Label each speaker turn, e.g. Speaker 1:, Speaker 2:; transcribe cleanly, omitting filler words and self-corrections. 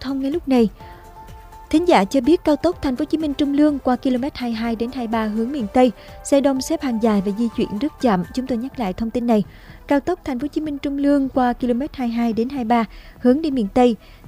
Speaker 1: thông ngay lúc này. Thính giả cho biết cao tốc Thành phố Hồ Chí Minh Trung Lương qua km 22 đến 23 hướng miền Tây, xe đông xếp hàng dài và di chuyển rất chậm. Chúng tôi nhắc lại thông tin này. Cao tốc Thành phố Hồ Chí Minh Trung Lương qua km 22 đến 23 hướng đi miền Tây,